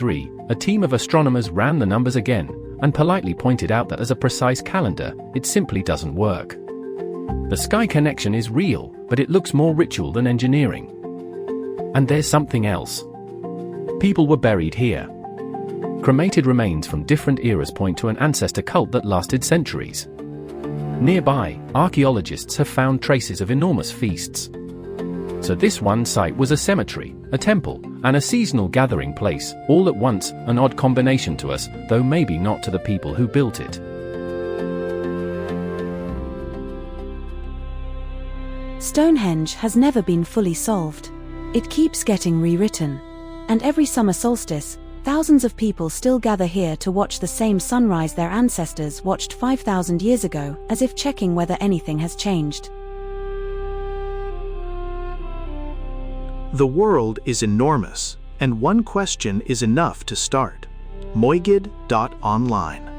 1993, a team of astronomers ran the numbers again and politely pointed out that as a precise calendar, it simply doesn't work. The sky connection is real, but it looks more ritual than engineering. And there's something else. People were buried here. Cremated remains from different eras point to an ancestor cult that lasted centuries. Nearby, archaeologists have found traces of enormous feasts. So this one site was a cemetery, a temple, and a seasonal gathering place, all at once, an odd combination to us, though maybe not to the people who built it. Stonehenge has never been fully solved. It keeps getting rewritten. And every summer solstice, thousands of people still gather here to watch the same sunrise their ancestors watched 5,000 years ago, as if checking whether anything has changed. The world is enormous, and one question is enough to start. Moigid.online